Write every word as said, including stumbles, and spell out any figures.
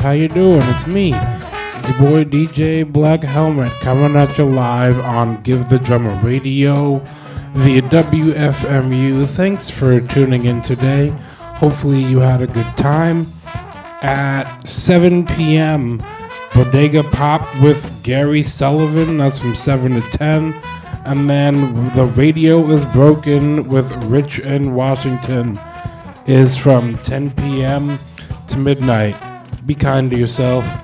How you doing? It's me, your boy D J Black Helmet, coming at you live on Give the Drummer Radio via W F M U. Thanks for tuning in today. Hopefully you had a good time. At seven p.m., Bodega Pop with Gary Sullivan. That's from seven to ten. And then The Radio is Broken with Rich in Washington is from ten p.m. to midnight. Be kind to yourself.